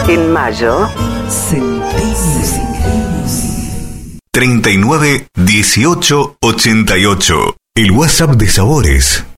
En mayo, Sentimos. 39 18 88. El WhatsApp de Sabores.